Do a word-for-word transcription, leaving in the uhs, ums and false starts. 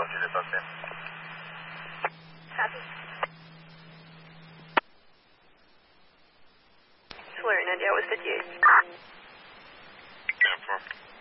Roger, that's okay. Copy. Swearing, India was fifty-eight. ten four.